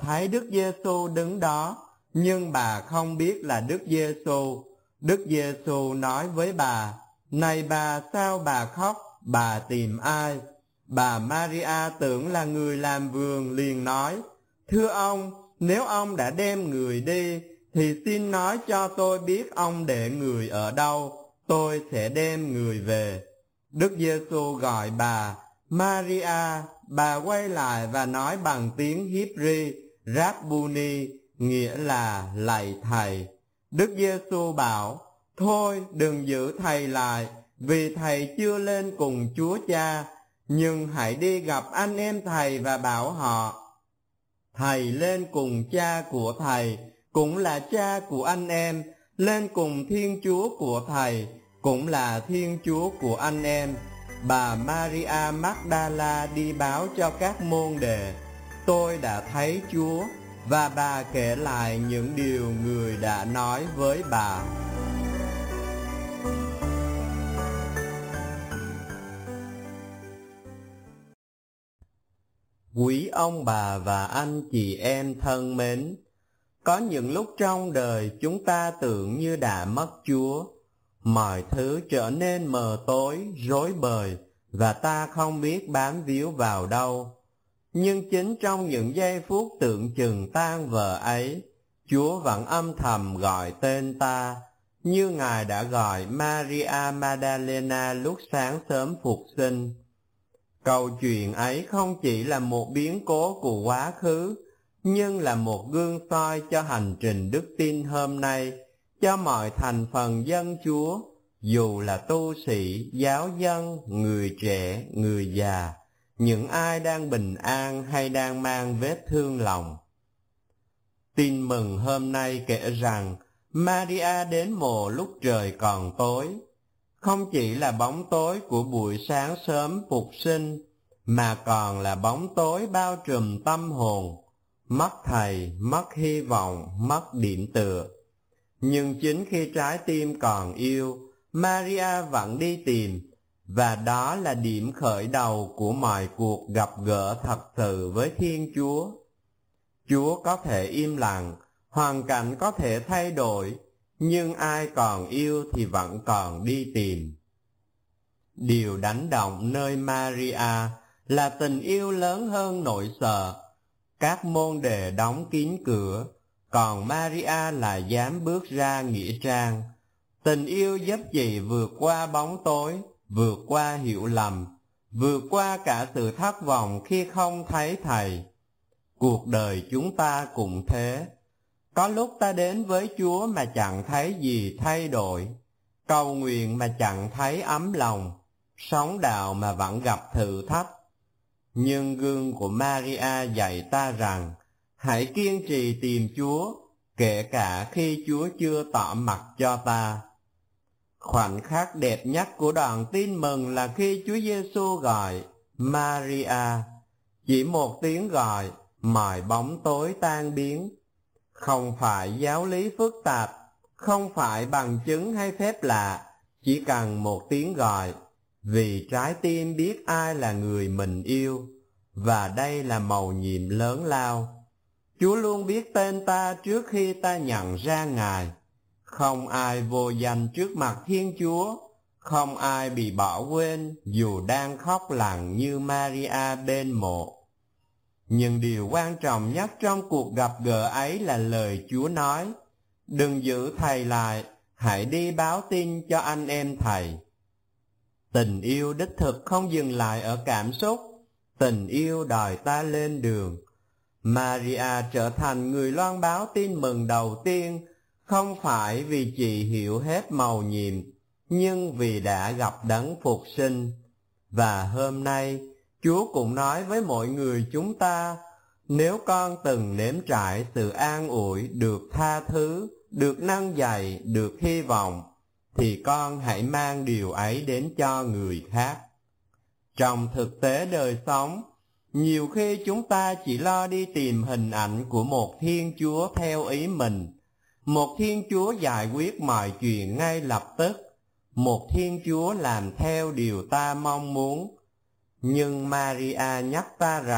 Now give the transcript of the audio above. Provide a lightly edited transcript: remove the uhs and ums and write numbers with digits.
thấy Đức Giêsu đứng đó, nhưng bà không biết là Đức Giêsu. Đức Giêsu nói với bà: "Này bà, sao bà khóc? Bà tìm ai?" Bà Maria tưởng là người làm vườn, liền nói: "Thưa ông, nếu ông đã đem người đi, thì xin nói cho tôi biết ông để người ở đâu, tôi sẽ đem người về." Đức Giêsu gọi bà: "Maria." Bà quay lại và nói bằng tiếng Hebrew: "Rabbuni", nghĩa là lạy thầy. Đức Giêsu bảo: "Thôi, đừng giữ thầy lại, vì thầy chưa lên cùng Chúa Cha, nhưng hãy đi gặp anh em thầy và bảo họ: Thầy lên cùng Cha của thầy, cũng là Cha của anh em, lên cùng Thiên Chúa của thầy, cũng là Thiên Chúa của anh em." Bà Maria Magdala đi báo cho các môn đệ: "Tôi đã thấy Chúa." Và bà kể lại những điều người đã nói với bà. Quý ông bà và anh chị em thân mến, có những lúc trong đời chúng ta tưởng như đã mất Chúa, mọi thứ trở nên mờ tối, rối bời, và ta không biết bám víu vào đâu. Nhưng chính trong những giây phút tưởng chừng tan vỡ ấy, Chúa vẫn âm thầm gọi tên ta, như Ngài đã gọi Maria Magdalena lúc sáng sớm phục sinh. Câu chuyện ấy không chỉ là một biến cố của quá khứ, nhưng là một gương soi cho hành trình đức tin hôm nay, cho mọi thành phần dân Chúa, dù là tu sĩ, giáo dân, người trẻ, người già, những ai đang bình an hay đang mang vết thương lòng. Tin mừng hôm nay kể rằng Maria đến mộ lúc trời còn tối, không chỉ là bóng tối của buổi sáng sớm phục sinh, mà còn là bóng tối bao trùm tâm hồn, mất thầy, mất hy vọng, mất điểm tựa. Nhưng chính khi trái tim còn yêu, Maria vẫn đi tìm, và đó là điểm khởi đầu của mọi cuộc gặp gỡ thật sự với Thiên Chúa. Chúa có thể im lặng, hoàn cảnh có thể thay đổi, nhưng ai còn yêu thì vẫn còn đi tìm. Điều đánh động nơi Maria là tình yêu lớn hơn nỗi sợ. Các môn đệ đóng kín cửa, còn Maria là dám bước ra nghĩa trang. Tình yêu giúp chị vượt qua bóng tối, vượt qua hiểu lầm, vượt qua cả sự thất vọng khi không thấy thầy. Cuộc đời chúng ta cũng thế. Có lúc ta đến với Chúa mà chẳng thấy gì thay đổi, cầu nguyện mà chẳng thấy ấm lòng, sống đạo mà vẫn gặp thử thách. Nhưng gương của Maria dạy ta rằng, hãy kiên trì tìm Chúa, kể cả khi Chúa chưa tỏ mặt cho ta. Khoảnh khắc đẹp nhất của đoạn tin mừng là khi Chúa Giêsu gọi Maria. Chỉ một tiếng gọi, mọi bóng tối tan biến. Không phải giáo lý phức tạp, không phải bằng chứng hay phép lạ, chỉ cần một tiếng gọi, vì trái tim biết ai là người mình yêu, và đây là mầu nhiệm lớn lao. Chúa luôn biết tên ta trước khi ta nhận ra Ngài. Không ai vô danh trước mặt Thiên Chúa, không ai bị bỏ quên dù đang khóc lặng như Maria bên mộ. Nhưng điều quan trọng nhất trong cuộc gặp gỡ ấy là lời Chúa nói: đừng giữ thầy lại, hãy đi báo tin cho anh em thầy. Tình yêu đích thực không dừng lại ở cảm xúc, tình yêu đòi ta lên đường. Maria trở thành người loan báo tin mừng đầu tiên, không phải vì chị hiểu hết mầu nhiệm, nhưng vì đã gặp đấng phục sinh. Và hôm nay, Chúa cũng nói với mọi người chúng ta: nếu con từng nếm trải sự an ủi, được tha thứ, được nâng dậy, được hy vọng, thì con hãy mang điều ấy đến cho người khác. Trong thực tế đời sống, nhiều khi chúng ta chỉ lo đi tìm hình ảnh của một Thiên Chúa theo ý mình, một Thiên Chúa giải quyết mọi chuyện ngay lập tức, một Thiên Chúa làm theo điều ta mong muốn. Nhưng Maria nhắc ta rằng,